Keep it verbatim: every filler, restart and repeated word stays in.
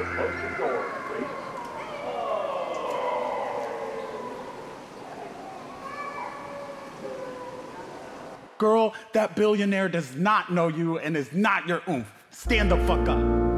Close the door, please. Girl, that billionaire does not know you and is not your oomph. Stand the fuck up.